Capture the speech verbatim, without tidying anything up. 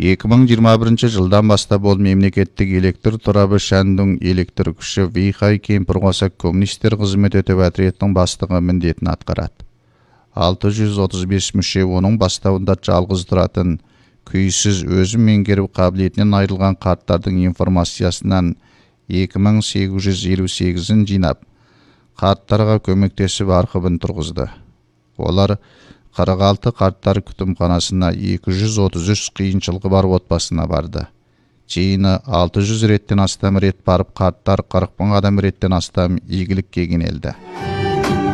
эки миң жыйырма биринчи жылдан баштап ол мемлекеттик электр турабы Шандун электр күчү Вейхай Кемпир Косак коммунисттер кызмет өтөп отрядынын баштыгы міндетін аткарат. алты жүз отуз беш мүчө оның баштабында жалгыз туратын, күйсүз өзү меңгерип кабилетинен айрылган карттардын информациясынан эки миң сегиз жүз элүү сегизин жыйнап, карттарга көмөктөшүп архивин тургузду. Олар кырк алты карттар күтүмканасына эки жүз отуз үч кыйынчылыгы бар отбасына барды. Жыйыны алты жүз реттен астам рет барып карттар кырк миң адам реттен астам ийгиликке кенелди.